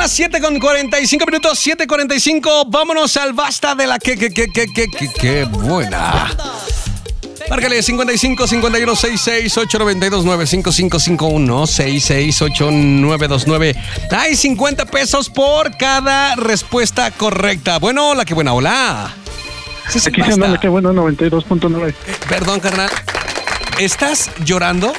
las 7:45, 7:45. Vámonos al basta de la que buena. Márcale 55 51 66 892 95551 668-929. Hay 50 pesos por cada respuesta correcta. Bueno, la que buena, hola. Aquí se anda la que buena, 92.9. Perdón, carnal. ¿Estás llorando?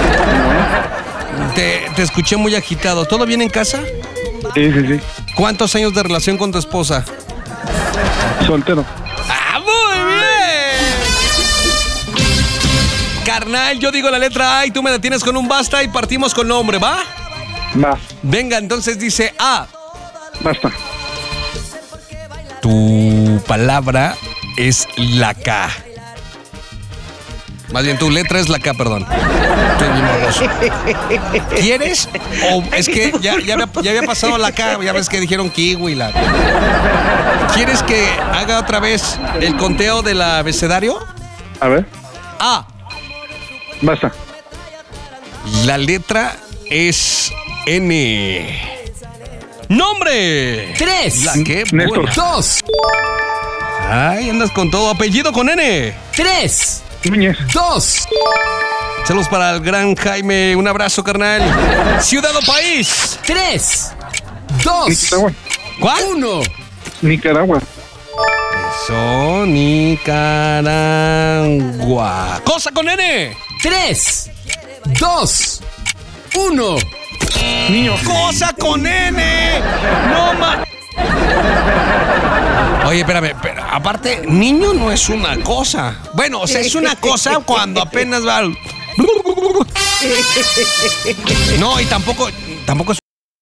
Te escuché muy agitado. ¿Todo bien en casa? Sí. ¿Cuántos años de relación con tu esposa? Soltero. ¡Ah, muy bien! Carnal, yo digo la letra A y tú me detienes con un basta y partimos con nombre, ¿va? Va. Venga, entonces dice A. Basta. Tu palabra es la K. Más bien, tu letra es la K, perdón. Estoy bien morboso. ¿Quieres? O es que ya había pasado la K. Ya ves que dijeron kiwi. ¿Quieres que haga otra vez el conteo del abecedario? A ver. A. Basta. La letra es N. ¡Nombre! 3. La que Néstor. buena. 2. Ay, andas con todo. Apellido con N. 3. Núñez. 2. Saludos para el gran Jaime. Un abrazo, carnal. Ciudad o país. 3. 2. Nicaragua. ¿Cuál? 1. Nicaragua. Eso, Nicaragua. Cosa con N. 3. 2. 1. Niño. Cosa con N. No ma. Oye, espérame, pero aparte, niño no es una cosa. Bueno, o sea, es una cosa cuando apenas va al... No, y tampoco es...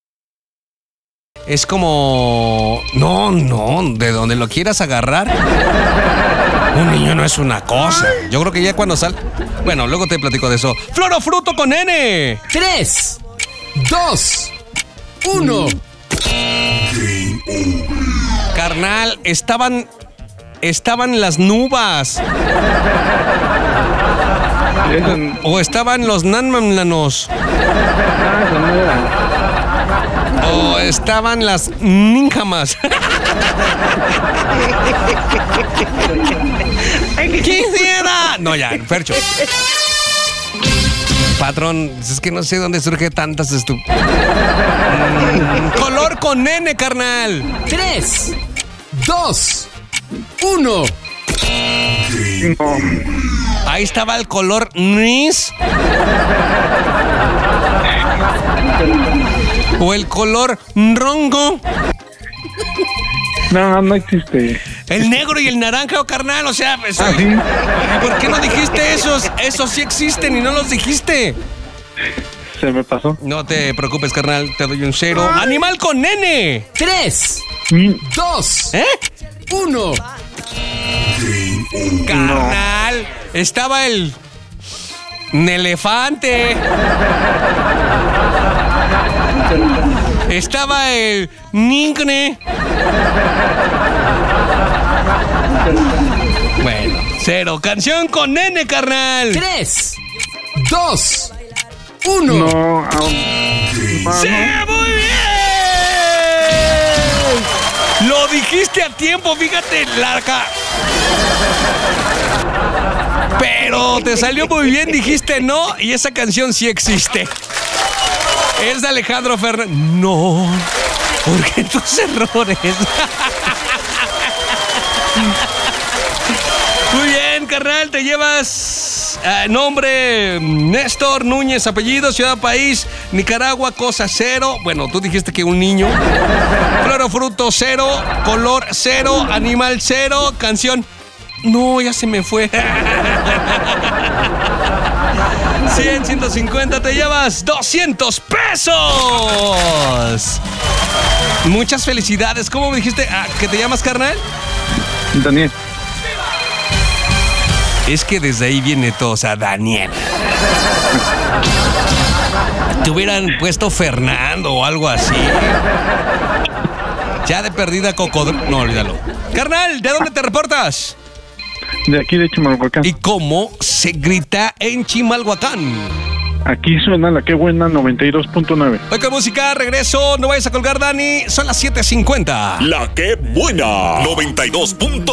Es como... No, de donde lo quieras agarrar. Un niño no es una cosa. Yo creo que ya cuando sale... Bueno, luego te platico de eso. Flor o fruto con N. 3. 2. 1. Carnal, estaban las nubes. O estaban los nanmamlanos. O estaban las ninjamas. ¡Quisiera! No, ya, Fercho. Patrón, es que no sé dónde surge tantas color con N, carnal. 3. 2. 1. No. Ahí estaba el color NIS. O el color rongo. No existe. El negro y el naranja, carnal. O sea, ¿Sí? ¿por qué no dijiste esos? Esos sí existen y no los dijiste. Se me pasó. No te preocupes, carnal. Te doy un 0. Animal con N. 3. 2. 1. Carnal. Estaba el elefante. Estaba el nigne. Bueno, 0. Canción con N, carnal. 3. 2. 1. No, ¡Sí, muy bien! Lo dijiste a tiempo, fíjate, larga. Pero te salió muy bien, dijiste no, y esa canción sí existe. Es de Alejandro Fernández. No, porque tus errores. Muy bien, carnal, te llevas nombre Néstor Núñez, apellido, ciudad, país, Nicaragua, cosa 0. Bueno, tú dijiste que un niño. Flor o fruto 0, color 0, animal 0, canción. No, ya se me fue. 100, 150, te llevas 200 pesos. Muchas felicidades. ¿Cómo me dijiste que te llamas, carnal? Daniel. Es que desde ahí viene todo, o sea, Daniel. Te hubieran puesto Fernando o algo así. Ya de perdida cocodrilo. No, olvídalo. Carnal, ¿de dónde te reportas? De aquí de Chimalhuacán. ¿Y cómo se grita en Chimalhuacán? Aquí suena la que buena 92.9. Hoy con música, regreso. No vayas a colgar, Dani. Son las 7:50. La que buena 92.9.